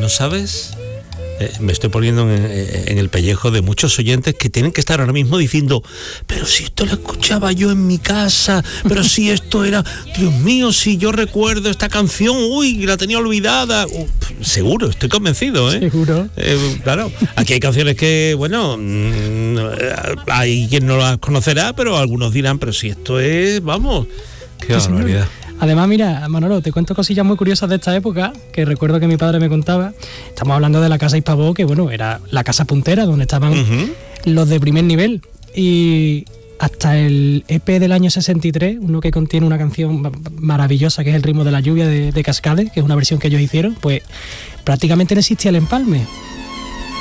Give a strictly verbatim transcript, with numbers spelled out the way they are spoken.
¿no sabes? Eh, me estoy poniendo en, en el pellejo de muchos oyentes que tienen que estar ahora mismo diciendo, pero si esto lo escuchaba yo en mi casa, pero si esto era, Dios mío, si yo recuerdo esta canción, uy, la tenía olvidada. Uh, seguro, estoy convencido, ¿eh? Seguro. Eh, claro, aquí hay canciones que, bueno, mmm, hay quien no las conocerá, pero algunos dirán, pero si esto es, vamos, qué Sí, barbaridad. Además, mira, Manolo, te cuento cosillas muy curiosas de esta época, que recuerdo que mi padre me contaba. Estamos hablando de la casa Hispabó, que bueno, era la casa puntera, donde estaban uh-huh. los de primer nivel. Y hasta el E P del año sesenta y tres, uno que contiene una canción maravillosa, que es El ritmo de la lluvia de, de Cascade, que es una versión que ellos hicieron, pues prácticamente no existía el empalme.